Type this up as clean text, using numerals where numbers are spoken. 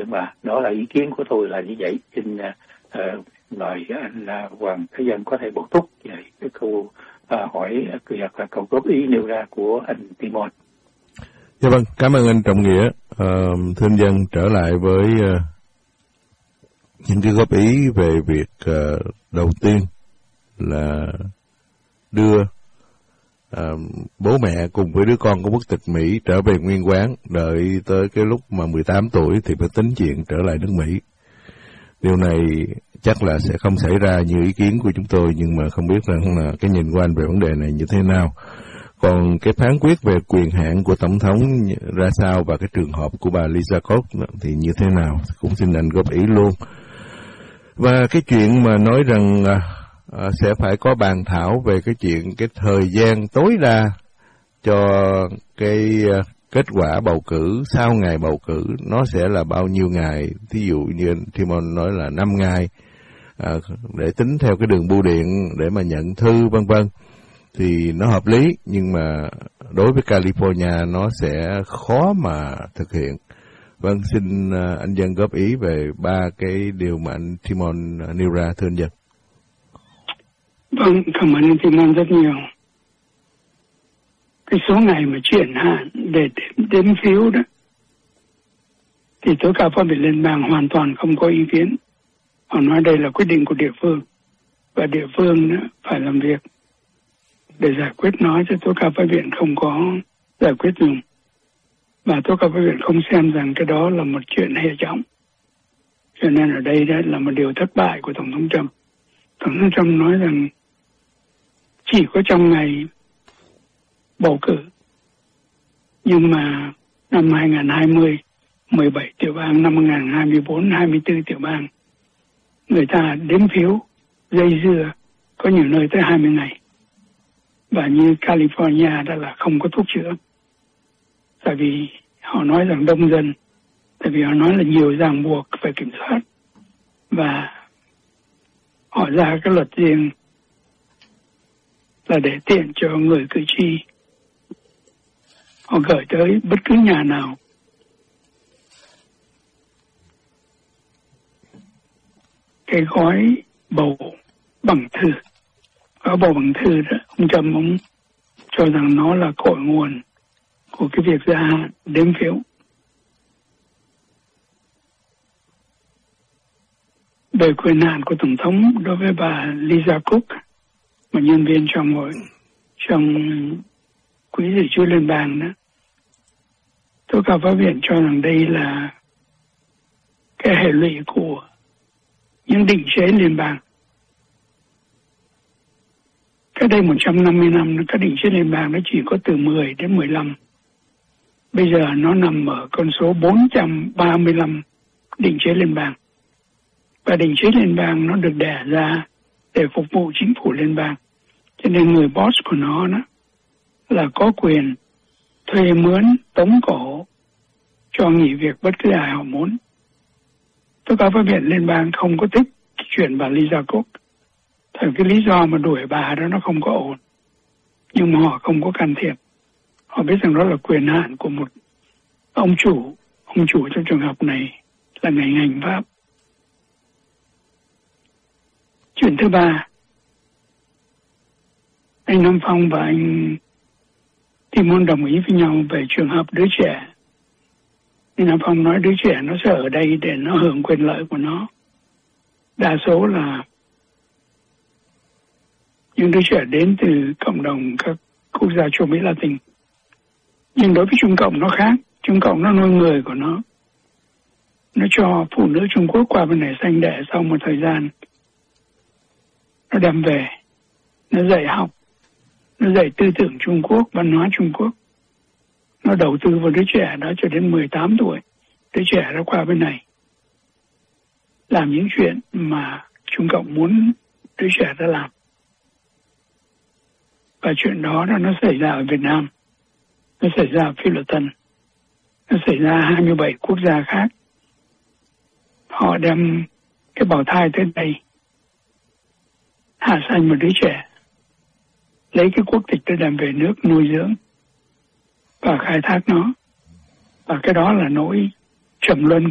Nhưng mà đó là ý kiến của tôi là như vậy. Xin mời anh Hoàng Thế Dân có thể bổ túc về cái câu hỏi hoặc là câu góp ý nêu ra của anh Timon. Dạ vâng, cảm ơn anh Trọng Nghĩa. Thưa anh Dân, trở lại với những cái góp ý về việc đầu tiên là đưa bố mẹ cùng với đứa con của quốc tịch Mỹ trở về nguyên quán, đợi tới cái lúc mà 18 tuổi thì mới tính chuyện trở lại nước Mỹ. Điều này chắc là sẽ không xảy ra như ý kiến của chúng tôi, nhưng mà không biết rằng là cái nhìn của anh về vấn đề này như thế nào. Còn cái phán quyết về quyền hạn của Tổng thống ra sao và cái trường hợp của bà Lisa Cox thì như thế nào, cũng xin anh góp ý luôn. Và cái chuyện mà nói rằng sẽ phải có bàn thảo về cái chuyện cái thời gian tối đa cho cái kết quả bầu cử sau ngày bầu cử nó sẽ là bao nhiêu ngày, thí dụ như anh Timon nói là 5 ngày để tính theo cái đường bưu điện để mà nhận thư vân vân thì nó hợp lý, nhưng mà đối với California nó sẽ khó mà thực hiện. Vâng, xin anh Dân góp ý về ba cái điều mà anh Timon nêu ra, thưa anh Dân. Vâng, cảm ơn anh Timon rất nhiều. Cái số ngày mà chuyển hạn để đếm phiếu đó thì tối cao pháp viện liên bang hoàn toàn không có ý kiến. Họ nói đây là quyết định của địa phương và địa phương đó phải làm việc để giải quyết nó, chứ tối cao pháp viện không có giải quyết dùng. Và tối cao pháp viện không xem rằng cái đó là một chuyện hệ trọng. Cho nên ở đây đó là một điều thất bại của Tổng thống Trump. Tổng thống Trump nói rằng chỉ có trong ngày bầu cử, nhưng mà năm 2020, 17 tiểu bang, năm 2024, 24 tiểu bang, người ta đếm phiếu dây dưa, có nhiều nơi tới 20 ngày. Và như California đó là không có thuốc chữa. Tại vì họ nói rằng đông dân, tại vì họ nói là nhiều ràng buộc phải kiểm soát. Và họ ra cái luật riêng là để tiện cho người cử tri. Họ gửi tới bất cứ nhà nào cái gói bầu bằng thư. Gói bầu bằng thư đó, ông Trump ông cho rằng nó là cội nguồn của cái việc gia hạn đếm phiếu. Về quyền hạn của Tổng thống đối với bà Lisa Cook, một nhân viên trong Quỹ dự trữ liên bang đó, tối cao pháp viện cho rằng đây là cái hệ lụy của những định chế liên bang. Cách đây 150 năm, các định chế liên bang nó chỉ có từ 10 đến 15. Bây giờ nó nằm ở con số 435 định chế liên bang. Và định chế liên bang nó được đẻ ra để phục vụ chính phủ liên bang. Cho nên người boss của nó đó là có quyền thuê mướn, tống cổ cho nghỉ việc bất cứ ai họ muốn. Tối cao pháp viện liên bang không có thích chuyện bà Lisa Cook. Tại cái lý do mà đuổi bà đó nó không có ổn. Nhưng mà họ không có can thiệp. Họ biết rằng đó là quyền hạn của một ông chủ. Ông chủ trong trường hợp này là ngành hành pháp. Chuyện thứ ba, anh Nam Phong và anh Timon đồng ý với nhau về trường hợp đứa trẻ. Anh Nam Phong nói đứa trẻ nó sẽ ở đây để nó hưởng quyền lợi của nó. Đa số là những đứa trẻ đến từ cộng đồng các quốc gia châu Mỹ Latin. Nhưng đối với Trung Cộng nó khác. Trung Cộng nó nuôi người của nó. Nó cho phụ nữ Trung Quốc qua bên này sanh đẻ, sau một thời gian nó đem về, nó dạy học, nó dạy tư tưởng Trung Quốc, văn hóa Trung Quốc. Nó đầu tư vào đứa trẻ đó cho đến 18 tuổi. Đứa trẻ nó qua bên này làm những chuyện mà Trung Cộng muốn đứa trẻ đó làm. Và chuyện đó nó xảy ra ở Việt Nam, nó xảy ra ở Philippines, nó xảy ra 27 quốc gia khác. Họ đem cái bào thai tới đây, hạ sanh một đứa trẻ, lấy cái quốc tịch để đem về nước nuôi dưỡng và khai thác nó. Và cái đó là nỗi trầm luân